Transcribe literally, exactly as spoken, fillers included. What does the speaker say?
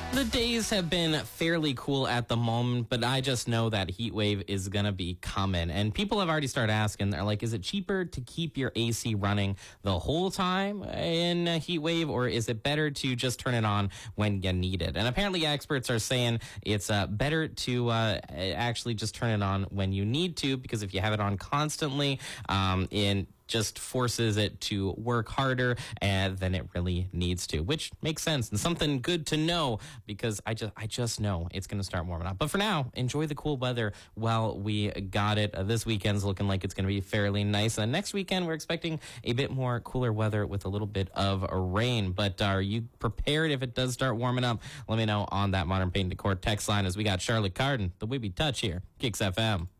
The days have been fairly cool at the moment, but I just know that heat wave is going to be coming. And people have already started asking, they're like, is it cheaper to keep your A C running the whole time in a heat wave, or is it better to just turn it on when you need it? And apparently experts are saying it's uh, better to uh, actually just turn it on when you need to, because if you have it on constantly, um, in just forces it to work harder uh, than it really needs to, which makes sense and something good to know, because I just I just know it's going to start warming up. But for now, enjoy the cool weather while we got it. Uh, this weekend's looking like it's going to be fairly nice. And next weekend, we're expecting a bit more cooler weather with a little bit of rain. But are you prepared if it does start warming up? Let me know on that Modern Paint Decor text line, as we got Charlotte Carden, the Wibby Touch here, Kicks F M.